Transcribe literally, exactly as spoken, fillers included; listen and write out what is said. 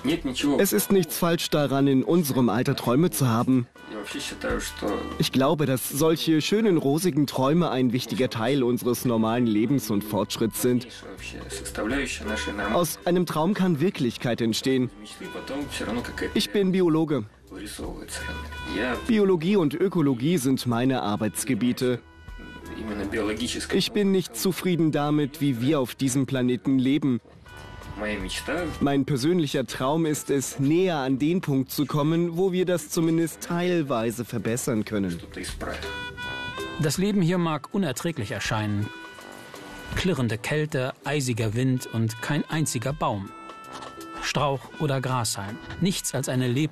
Es ist nichts falsch daran, in unserem Alter Träume zu haben. Ich glaube, dass solche schönen, rosigen Träume ein wichtiger Teil unseres normalen Lebens und Fortschritts sind. Aus einem Traum kann Wirklichkeit entstehen. Ich bin Biologe. Biologie und Ökologie sind meine Arbeitsgebiete. Ich bin nicht zufrieden damit, wie wir auf diesem Planeten leben. Mein persönlicher Traum ist es, näher an den Punkt zu kommen, wo wir das zumindest teilweise verbessern können. Das Leben hier mag unerträglich erscheinen. Klirrende Kälte, eisiger Wind und kein einziger Baum. Strauch oder Grashalm. Nichts als eine Lebensweise.